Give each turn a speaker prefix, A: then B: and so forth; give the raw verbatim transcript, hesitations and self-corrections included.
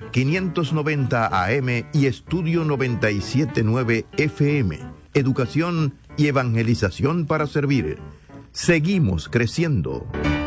A: quinientos noventa A M y Estudio noventa y siete punto nueve F M. Educación y evangelización para servir. Seguimos creciendo.